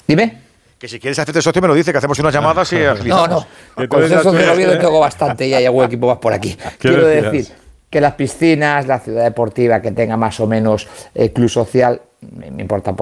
Dime. Que si quieres hacerte socio me lo dice, que hacemos unas llamadas y agilizamos. No. Con eso de Oviedo tengo bastante y hay algún equipo más por aquí. Quiero decir que las piscinas, la ciudad deportiva que tenga más o menos club social, me importa poco.